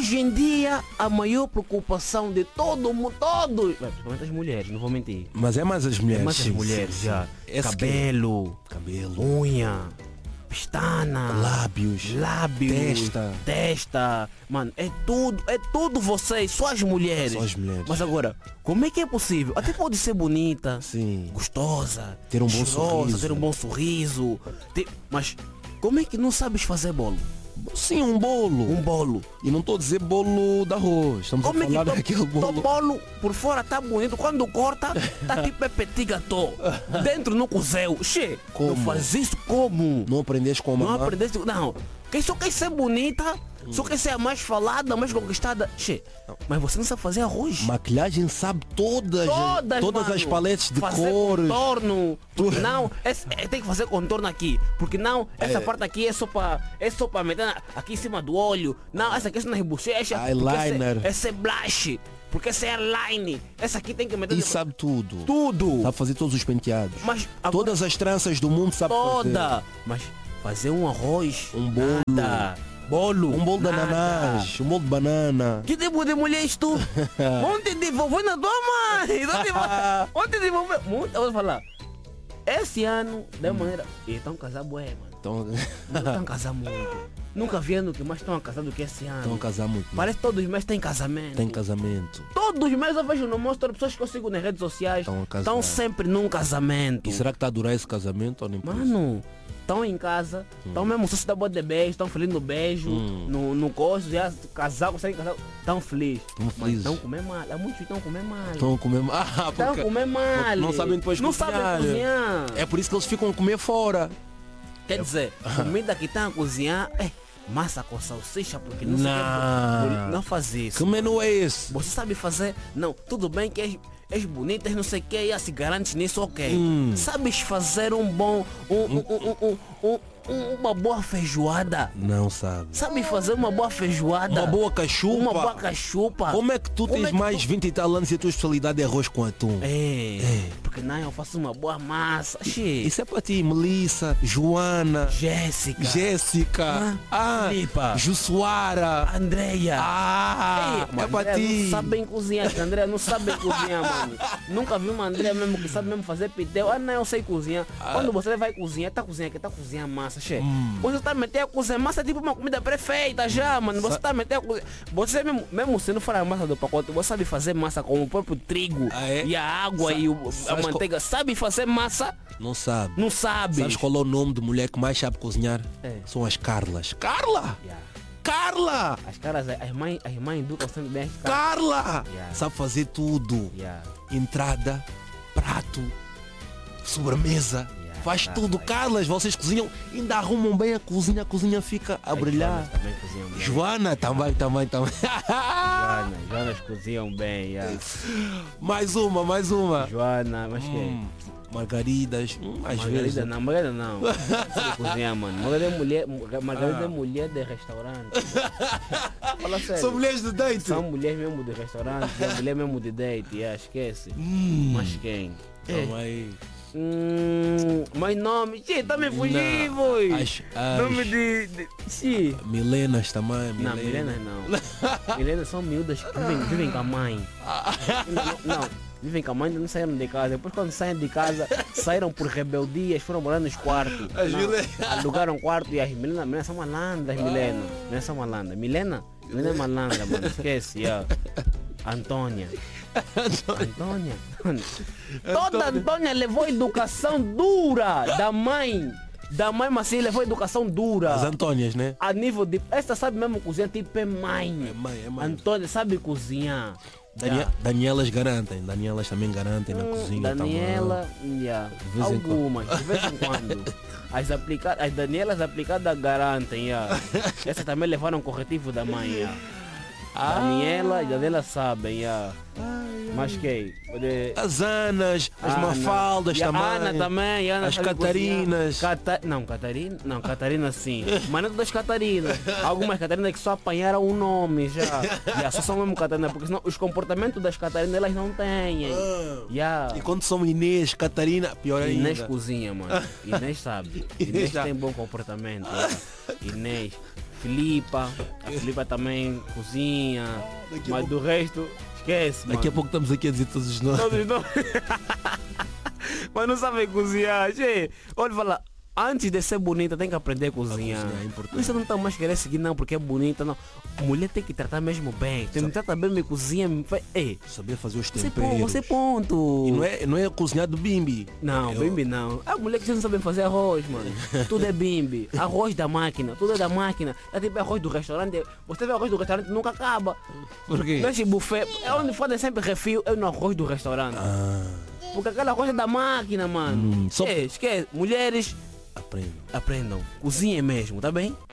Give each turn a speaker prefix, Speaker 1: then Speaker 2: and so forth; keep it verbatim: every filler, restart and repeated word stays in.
Speaker 1: hoje em dia, a maior preocupação de todo mundo, todos, principalmente as mulheres, não vou mentir.
Speaker 2: Mas é mais as mulheres.
Speaker 1: É mais as
Speaker 2: sim,
Speaker 1: mulheres,
Speaker 2: sim,
Speaker 1: já.
Speaker 2: sim. Esse
Speaker 1: Cabelo,
Speaker 2: que- Cabelo.
Speaker 1: unha, pestana,
Speaker 2: Lábios.
Speaker 1: lábios,
Speaker 2: Testa.
Speaker 1: testa, mano, é tudo, é tudo vocês, só as mulheres.
Speaker 2: Só as mulheres.
Speaker 1: Mas agora, como é que é possível? Até pode ser bonita,
Speaker 2: Sim.
Speaker 1: gostosa,
Speaker 2: Ter um bom
Speaker 1: cheirosa,
Speaker 2: sorriso.
Speaker 1: ter um bom sorriso, ter- mas como é que não sabes fazer bolo?
Speaker 2: Sim, um bolo.
Speaker 1: Um bolo.
Speaker 2: E não estou a dizer bolo de arroz. Estamos
Speaker 1: Como
Speaker 2: a
Speaker 1: é que
Speaker 2: falar
Speaker 1: teu,
Speaker 2: daquele
Speaker 1: teu
Speaker 2: bolo.
Speaker 1: bolo por fora tá bonito, quando corta, tá tipo é petit gâteau. Dentro no cozeu. Che,
Speaker 2: Como?
Speaker 1: não faz isso como?
Speaker 2: Não aprendeste com a
Speaker 1: Não
Speaker 2: mamãe?
Speaker 1: aprendeste. Não. Quem só quer ser bonita, só quer ser a mais falada, a mais conquistada. Che, mas você não sabe fazer arroz.
Speaker 2: Maquilhagem sabe todas,
Speaker 1: Todas,
Speaker 2: todas
Speaker 1: mano.
Speaker 2: as paletes de
Speaker 1: fazer
Speaker 2: cores.
Speaker 1: Contorno. Porque não, esse- é, tem que fazer contorno aqui. Porque não, essa
Speaker 2: É.
Speaker 1: parte aqui é só para é só para meter na- aqui em cima do olho. Não, essa aqui é só nas bochechas. porque
Speaker 2: Eyeliner.
Speaker 1: Esse, esse é blush. Porque esse é airline. Essa aqui tem que meter.
Speaker 2: E sabe tudo.
Speaker 1: tudo.
Speaker 2: Sabe fazer todos os penteados.
Speaker 1: Mas agora,
Speaker 2: Todas as tranças do mundo sabe fazer.
Speaker 1: toda. Mas fazer um arroz.
Speaker 2: Um bolo.
Speaker 1: Nada. Bolo.
Speaker 2: Um bolo de
Speaker 1: nada.
Speaker 2: ananás, um bolo de banana.
Speaker 1: Que tipo de mulher és tu? Onde desenvolveu na tua mãe? Onde, onde desenvolveu? Muito, eu vou falar. Esse ano, da maneira. E estão casados, bué, mano.
Speaker 2: Então,
Speaker 1: Não estão casados muito. Nunca vi ano que mais estão a casar do que esse ano.
Speaker 2: estão a casar muito. né?
Speaker 1: Parece que todos os meses tem casamento.
Speaker 2: Tem casamento.
Speaker 1: Todos os meses eu vejo no mostro pessoas que eu sigo nas redes sociais.
Speaker 2: Estão a casar.
Speaker 1: Estão sempre num casamento.
Speaker 2: E será que está a durar esse casamento ou nem por isso?
Speaker 1: Mano, estão em casa, estão mesmo só se dá boa de beijo, estão felizes no beijo,
Speaker 2: Hum.
Speaker 1: no, no costo, já casar, conseguem casar, estão felizes.
Speaker 2: Estão
Speaker 1: Mas
Speaker 2: felizes.
Speaker 1: estão comer mal, há muitos que estão comer mal.
Speaker 2: Estão a comer. Ah,
Speaker 1: Estão
Speaker 2: porque
Speaker 1: comer mal.
Speaker 2: não sabem depois
Speaker 1: Não
Speaker 2: cozinhar.
Speaker 1: sabem cozinhar.
Speaker 2: é por isso que eles ficam a comer fora.
Speaker 1: Quer dizer, comida que estão a cozinhar é massa com salsicha, porque não, sei o
Speaker 2: Não.
Speaker 1: que, não faz isso.
Speaker 2: Que menu é esse?
Speaker 1: Você sabe fazer? Não, tudo bem que és, és bonita, és não sei o que, e se garantes nisso, ok.
Speaker 2: Hum.
Speaker 1: Sabes fazer um bom, um, um, um, um, um, um- uma boa feijoada?
Speaker 2: Não sabe.
Speaker 1: Sabe fazer uma boa feijoada?
Speaker 2: Uma boa cachupa.
Speaker 1: Uma boa cachupa.
Speaker 2: Como é que tu
Speaker 1: Como
Speaker 2: tens
Speaker 1: é que
Speaker 2: mais
Speaker 1: tu-
Speaker 2: vinte e tal anos e a tua especialidade é arroz com atum?
Speaker 1: É, porque não, eu faço uma boa massa. Xê.
Speaker 2: Isso é para ti, Melissa, Joana,
Speaker 1: Jéssica.
Speaker 2: Jéssica, ah,
Speaker 1: Filipa.
Speaker 2: Jussuara.
Speaker 1: Andreia.
Speaker 2: Ah,
Speaker 1: Ei,
Speaker 2: é
Speaker 1: mas
Speaker 2: para
Speaker 1: Andréia
Speaker 2: ti.
Speaker 1: não sabe bem cozinhar, essa Andréia não sabe bem cozinhar, mano. Nunca vi uma Andréia mesmo que sabe mesmo fazer pitel. Ah, não, eu sei cozinhar. Quando você vai cozinhar, tá cozinhando aqui, tá cozinhando massa, che.
Speaker 2: Hum.
Speaker 1: Você tá metendo a cozinhar massa é tipo uma comida prefeita já, mano. Você tá metendo a cozinhar. Você mesmo, mesmo se não for a massa do pacote, você sabe fazer massa com o próprio trigo
Speaker 2: Ah, é?
Speaker 1: e a água
Speaker 2: Sa-
Speaker 1: e o- a
Speaker 2: sabes co-
Speaker 1: manteiga. Sabe fazer massa?
Speaker 2: Não sabe.
Speaker 1: Não sabe.
Speaker 2: Sabes qual é o nome de mulher que mais sabe cozinhar?
Speaker 1: É.
Speaker 2: São as Carlas. Carla!
Speaker 1: Yeah.
Speaker 2: Carla!
Speaker 1: As caras, as mães, as mães educam sempre bem as caras.
Speaker 2: Carla!
Speaker 1: Yeah.
Speaker 2: Sabe fazer tudo.
Speaker 1: Yeah.
Speaker 2: Entrada, prato, sobremesa.
Speaker 1: Yeah,
Speaker 2: Faz
Speaker 1: Carla,
Speaker 2: tudo.
Speaker 1: yeah.
Speaker 2: Carlas, vocês cozinham, ainda arrumam bem a cozinha, a cozinha fica a
Speaker 1: As
Speaker 2: brilhar.
Speaker 1: Joanas também cozinham bem.
Speaker 2: Joana também, também, também.
Speaker 1: Joana, Joanas cozinham bem, yeah.
Speaker 2: mais uma, mais uma.
Speaker 1: Joana, mas
Speaker 2: Hum, Margaridas, hum, às
Speaker 1: que?
Speaker 2: vezes.
Speaker 1: Margarida não, Margarida não. Não sabe cozinhar, mano. Margarida é mulher, Margarida é
Speaker 2: Ah.
Speaker 1: mulher de restaurante. Fala sério.
Speaker 2: São mulheres de date.
Speaker 1: São mulheres mesmo de restaurante, é mulher mesmo de date, yeah, esquece.
Speaker 2: Hum,
Speaker 1: Mas quem?
Speaker 2: calma aí.
Speaker 1: Hum, mas nome, sim, tá me fugindo,
Speaker 2: Não,
Speaker 1: boy.
Speaker 2: as- as-
Speaker 1: Nome de, de sim.
Speaker 2: Milenas também.
Speaker 1: Não,
Speaker 2: Milena.
Speaker 1: Milena não. Milena são miúdas que vivem, vivem com a mãe. Não, não, vivem com a mãe, ainda não saíram de casa. Depois quando saem de casa, saíram por rebeldias, foram morar nos quartos.
Speaker 2: As
Speaker 1: Não,
Speaker 2: Milena-
Speaker 1: alugaram um quarto e as Milena, Milena são malandras, Milena. Milena são malandras. Milena? Milena é malandra, mano. Esquece, yeah. Antônia. Antônia. Toda Antônia levou educação dura da mãe. Da mãe, mas sim, levou educação dura.
Speaker 2: As Antônias, né?
Speaker 1: A nível de. Esta sabe mesmo cozinhar, tipo é mãe.
Speaker 2: É mãe, é mãe.
Speaker 1: Antônia sabe cozinhar.
Speaker 2: Danie-
Speaker 1: Yeah.
Speaker 2: Danielas garantem. Danielas também garantem na
Speaker 1: Hum,
Speaker 2: cozinha.
Speaker 1: Daniela, yeah.
Speaker 2: vez em quando.
Speaker 1: Algumas, de vez em quando. As, aplica... As Danielas aplicadas garantem, yeah. Essas também levaram corretivo da mãe. Yeah.
Speaker 2: Ah.
Speaker 1: Daniela e Daniela sabem. Yeah. Mas quem? De...
Speaker 2: As Anas, as
Speaker 1: Ana.
Speaker 2: Mafaldas
Speaker 1: E a
Speaker 2: também.
Speaker 1: Ana também, a Ana
Speaker 2: As
Speaker 1: sabe
Speaker 2: Catarinas.
Speaker 1: cozinhar. Cata... Não, Catarina, não, Catarina sim. Mas não das Catarinas. Algumas Catarinas que só apanharam o nome já. Yeah, só são mesmo Catarina, porque senão os comportamentos das Catarinas elas não têm.
Speaker 2: Ah.
Speaker 1: Yeah.
Speaker 2: E quando são Inês, Catarina, pior ainda.
Speaker 1: Inês cozinha, mano. Inês sabe.
Speaker 2: Inês
Speaker 1: Inês
Speaker 2: já-
Speaker 1: tem bom comportamento. yeah. Inês Filipa, a Filipa também cozinha,
Speaker 2: Daqui a
Speaker 1: mas
Speaker 2: pouco-
Speaker 1: do resto, esquece, mano.
Speaker 2: Daqui a pouco estamos aqui a dizer todos os nomes.
Speaker 1: Todos não. Mas não sabem cozinhar. Che, olha, fala, antes de ser bonita tem que aprender a cozinhar.
Speaker 2: cozinhar é importante.
Speaker 1: Não, você não está mais querer seguir não porque é bonita, não. Mulher tem que tratar mesmo bem. Tem que tratar bem, me cozinha, me faz... Ei,
Speaker 2: Saber fazer os
Speaker 1: você
Speaker 2: temperos.
Speaker 1: ponto, você ponto.
Speaker 2: E não é, não é cozinhar do bimbi.
Speaker 1: Não,
Speaker 2: Eu-
Speaker 1: bimbi não. A mulher que não sabe fazer arroz, mano. Tudo é bimbi. Arroz da máquina, tudo é da máquina. É tipo arroz do restaurante. Você vê arroz do restaurante nunca acaba.
Speaker 2: Por quê?
Speaker 1: Nesse buffet, é onde fazem sempre refil, é no arroz do restaurante.
Speaker 2: Ah,
Speaker 1: Porque aquela coisa é da máquina, mano.
Speaker 2: Hum, só-
Speaker 1: Esquece, esquece. Mulheres,
Speaker 2: aprendo.
Speaker 1: aprendam. Cozinhem mesmo, tá bem?